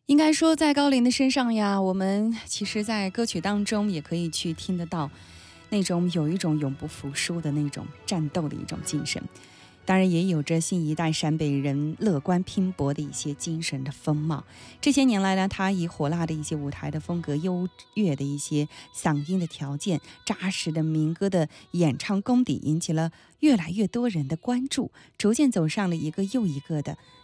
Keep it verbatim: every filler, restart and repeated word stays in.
应该说在高龄的身上呀，我们其实在歌曲当中也可以去听得到那种有一种永不服输的那种战斗的一种精神，当然也有着新一代陕北人乐观拼搏的一些精神的风貌。这些年来呢，他以火辣的一些舞台的风格、优越的一些嗓音的条件、扎实的民歌的演唱功底，引起了越来越多人的关注，逐渐走上了一个又一个的